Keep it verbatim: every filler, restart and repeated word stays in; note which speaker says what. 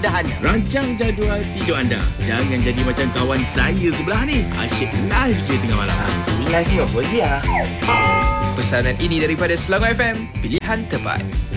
Speaker 1: kemudahannya.
Speaker 2: Rancang jadual tidur anda. Jangan jadi macam kawan saya sebelah ni. Asyik live je tengah malam.
Speaker 1: Ini live ni apa Zia?
Speaker 3: Pesanan ini daripada Selangor F M, pilihan terbaik.